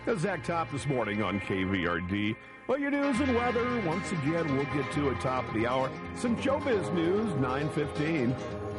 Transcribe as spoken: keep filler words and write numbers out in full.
Zach Top this morning on K V R D. Well, your news and weather, once again, we'll get to at top of the hour. Some showbiz news, nine fifteen.